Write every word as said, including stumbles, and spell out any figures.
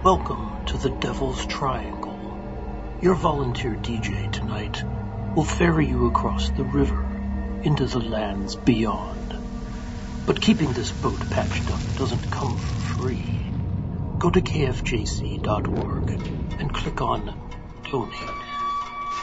Welcome to the Devil's Triangle. Your volunteer D J tonight will ferry you across the river into the lands beyond. But keeping this boat patched up doesn't come for free. Go to K F J C dot org and click on Donate.